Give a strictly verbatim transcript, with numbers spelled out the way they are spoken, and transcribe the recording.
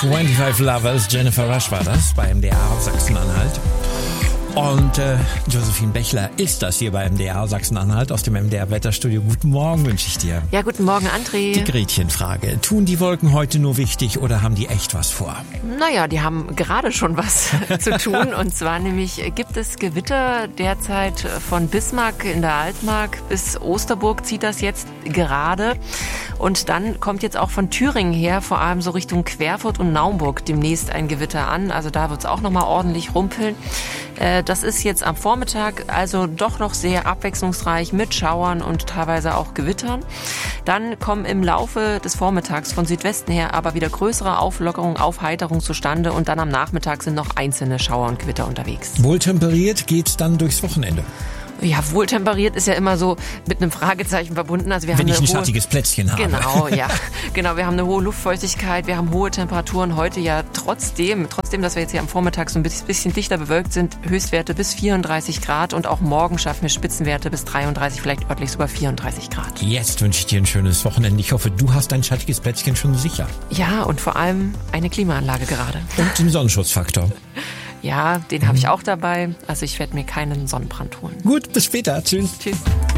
fünfundzwanzig Lovers, Jennifer Rush war das bei M D R Sachsen-Anhalt. Und äh, Josephine Bechler ist das hier bei M D R Sachsen-Anhalt aus dem M D R Wetterstudio. Guten Morgen wünsche ich dir. Ja, guten Morgen, André. Die Gretchenfrage. Tun die Wolken heute nur wichtig oder haben die echt was vor? Naja, die haben gerade schon was zu tun. Und zwar nämlich gibt es Gewitter derzeit von Bismarck in der Altmark bis Osterburg zieht das jetzt gerade. Und dann kommt jetzt auch von Thüringen her, vor allem so Richtung Querfurt und Naumburg demnächst ein Gewitter an. Also da wird es auch nochmal ordentlich rumpeln. Das ist jetzt am Vormittag also doch noch sehr abwechslungsreich mit Schauern und teilweise auch Gewittern. Dann kommen im Laufe des Vormittags von Südwesten her aber wieder größere Auflockerung, Aufheiterung zustande und dann am Nachmittag sind noch einzelne Schauer und Gewitter unterwegs. Wohltemperiert geht's dann durchs Wochenende. Ja, wohltemperiert ist ja immer so mit einem Fragezeichen verbunden. Also wir Wenn haben ich ein hohe, schattiges Plätzchen habe. Genau, ja. Genau, wir haben eine hohe Luftfeuchtigkeit, wir haben hohe Temperaturen. Heute ja trotzdem, trotzdem, dass wir jetzt hier am Vormittag so ein bisschen dichter bewölkt sind, Höchstwerte bis vierunddreißig Grad und auch morgen schaffen wir Spitzenwerte bis dreiunddreißig, vielleicht örtlich sogar vierunddreißig Grad. Jetzt wünsche ich dir ein schönes Wochenende. Ich hoffe, du hast dein schattiges Plätzchen schon sicher. Ja, und vor allem eine Klimaanlage gerade. Und den Sonnenschutzfaktor. Ja, den habe ich auch dabei. Also ich werde mir keinen Sonnenbrand holen. Gut, bis später. Tschüss. Tschüss.